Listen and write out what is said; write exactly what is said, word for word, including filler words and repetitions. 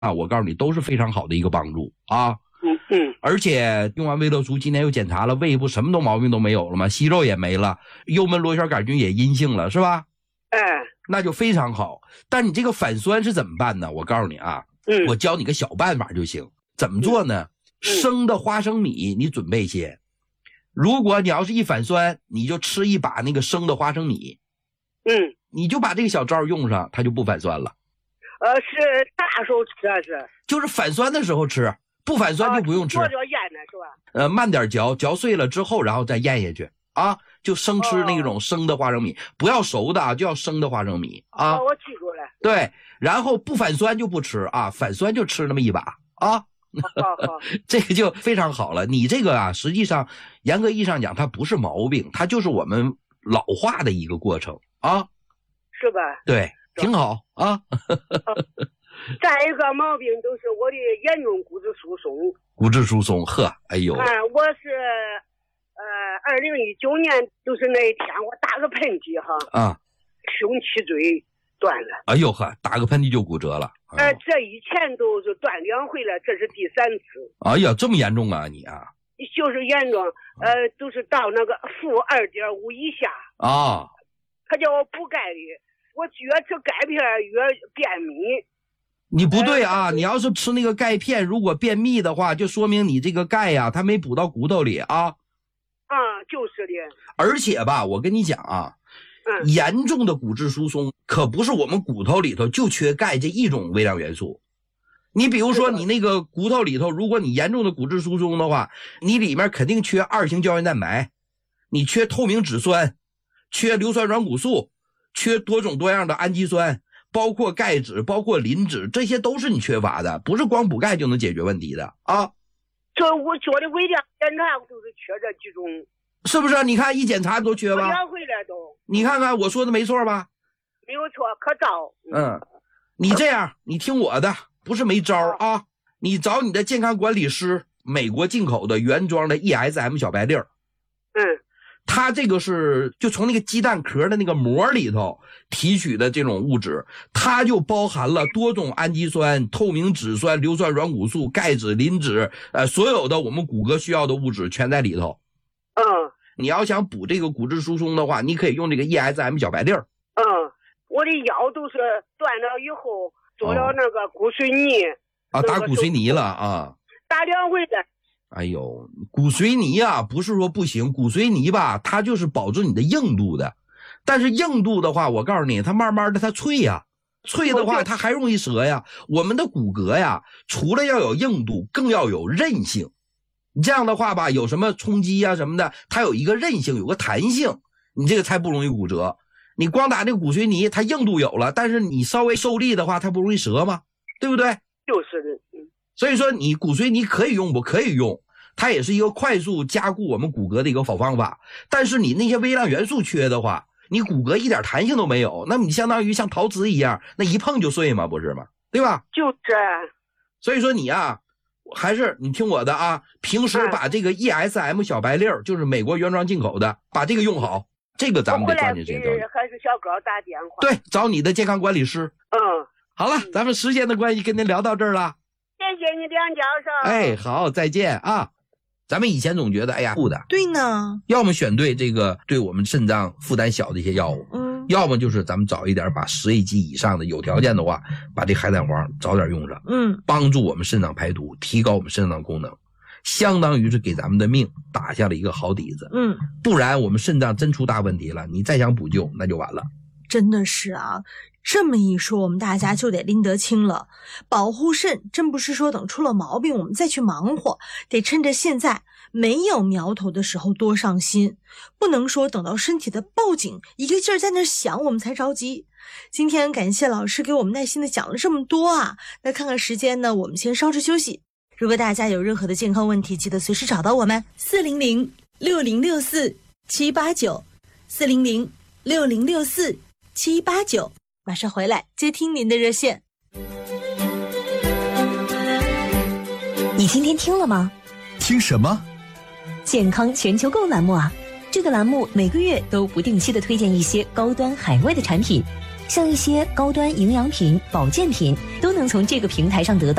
啊，我告诉你都是非常好的一个帮助啊。 嗯嗯， 而且用完维乐舒，今天又检查了胃部，什么都毛病都没有了嘛，息肉也没了，幽门螺旋杆菌也阴性了，是吧？ 哎， 那就非常好。但你这个反酸是怎么办呢？我告诉你啊， 嗯， 我教你个小办法就行。怎么做呢？ 嗯、 生的花生米你准备些，如果你要是一反酸，你就吃一把那个生的花生米， 嗯， 你就把这个小招用上，它就不反酸了。 呃，是啥时候吃啊？是就是反酸的时候吃，不反酸就不用吃。 做着腌呢是吧？ 呃，慢点嚼，嚼碎了之后，然后再咽下去啊，就生吃那种生的花生米，哦、不要熟的啊，就要生的花生米啊。 哦，我记住了。 对，然后不反酸就不吃啊，反酸就吃那么一把啊。 好好这个就非常好了。你这个啊，实际上严格意义上讲，它不是毛病，它就是我们老化的一个过程啊， 是吧？ 对，挺好啊。 再一个毛病就是我的严重骨质疏松。 骨质疏松，呵，哎呦！ 啊，我是呃，二零一九年就是那一天我打个喷嚏哈， 啊， 胸脊椎断了。 哎呦呵，打个喷嚏就骨折了。 呃，这以前都是断两回了，这是第三次。 哎呀，这么严重啊你啊！ 就是严重，呃，都是到那个负二点五以下啊。 他叫我补钙的，我越吃钙片越便秘。 你不对啊！呃、你要是吃那个钙片，如果便秘的话，就说明你这个钙呀、啊，它没补到骨头里啊。 啊、嗯，就是的。 而且吧，我跟你讲啊。 嗯， 严重的骨质疏松可不是我们骨头里头就缺钙这一种微量元素。你比如说你那个骨头里头，如果你严重的骨质疏松的话，你里面肯定缺二型胶原蛋白，你缺透明质酸，缺硫酸软骨素，缺多种多样的氨基酸，包括钙质，包括磷脂，这些都是你缺乏的，不是光补钙就能解决问题的啊。 这我做的微量检查就是缺这几种。 是不是？你看一检查都缺吧？ 两回来都。 你看看我说的没错吧？ 没有错，可照。 嗯，你这样，你听我的，不是没招啊。你找你的健康管理师，美国进口的原装的 E S M 小白粒儿。 嗯， 它这个是就从那个鸡蛋壳的那个膜里头提取的这种物质，它就包含了多种氨基酸、透明质酸、硫酸软骨素、钙质、磷脂，呃，所有的我们骨骼需要的物质全在里头。 嗯， 你要想补这个骨质疏松的话，你可以用这个 E S M 小白粒儿。 嗯，我的腰都是断了以后做了那个骨髓泥。 哦、啊，打骨髓泥了啊？ 打两回的。 哎呦，骨髓泥啊，不是说不行，骨髓泥吧，它就是保证你的硬度的。但是硬度的话，我告诉你，它慢慢的它脆呀，脆的话它还容易折呀。我们的骨骼呀，除了要有硬度，更要有韧性。你这样的话吧，有什么冲击啊什么的，它有一个韧性，有个弹性，你这个才不容易骨折。你光打这个骨髓泥，它硬度有了，但是你稍微受力的话，它不容易折吗？对不对？ 就是的。嗯， 所以说你骨髓泥可以用不？可以用，它也是一个快速加固我们骨骼的一个好方法。但是你那些微量元素缺的话，你骨骼一点弹性都没有，那么你相当于像陶瓷一样，那一碰就碎嘛，不是吗？对吧？ 就是。 所以说你啊，还是你听我的啊，平时把这个 E S M 小白粒儿，就是美国原装进口的，把这个用好。这个咱们得抓紧时间找你。 还是小高打电话。 对，找你的健康管理师。 嗯， 好了，咱们时间的关系跟您聊到这儿了。 谢谢你，梁教授。 哎，好，再见啊。咱们以前总觉得，哎呀，不的， 对呢， 要么选对这个对我们肾脏负担小的一些药物， 嗯， 要么就是咱们找一点把十 A 级以上的，有条件的话，把这海胆黄早点用上， 嗯， 帮助我们肾脏排毒，提高我们肾脏功能，相当于是给咱们的命打下了一个好底子， 嗯， 不然我们肾脏真出大问题了，你再想补救那就完了。 真的是啊，这么一说，我们大家就得拎得清了。保护肾真不是说等出了毛病我们再去忙活，得趁着现在没有苗头的时候多上心，不能说等到身体的报警一个劲儿在那响我们才着急。今天感谢老师给我们耐心的讲了这么多啊，那看看时间呢，我们先稍事休息。如果大家有任何的健康问题，记得随时找到我们四零零六零六四七八九 四零零六零六四七八九，马上回来接听您的热线。 你今天听了吗？ 听什么？ 健康全球购栏目啊！这个栏目每个月都不定期的推荐一些高端海外的产品， 像一些高端营养品、保健品都能从这个平台上得到。